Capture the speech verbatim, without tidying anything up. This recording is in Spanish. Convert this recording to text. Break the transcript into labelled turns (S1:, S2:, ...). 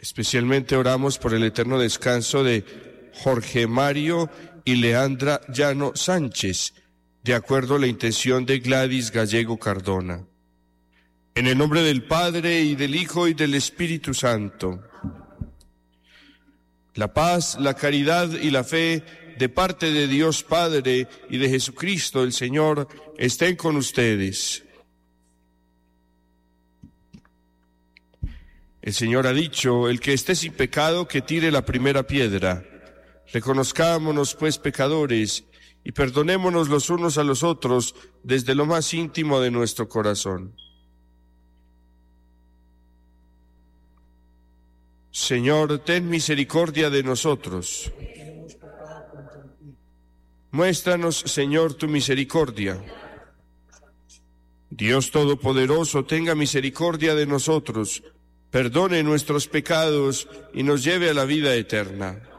S1: Especialmente oramos por el eterno descanso de Jorge Mario y Leandra Llano Sánchez, de acuerdo a la intención de Gladys Gallego Cardona. En el nombre del Padre, y del Hijo, y del Espíritu Santo. La paz, la caridad y la fe de parte de Dios Padre y de Jesucristo el Señor estén con ustedes. El Señor ha dicho: el que esté sin pecado, que tire la primera piedra. Reconozcámonos, pues, pecadores, y perdonémonos los unos a los otros desde lo más íntimo de nuestro corazón. Señor, ten misericordia de nosotros. Muéstranos, Señor, tu misericordia. Dios Todopoderoso, tenga misericordia de nosotros, perdone nuestros pecados y nos lleve a la vida eterna.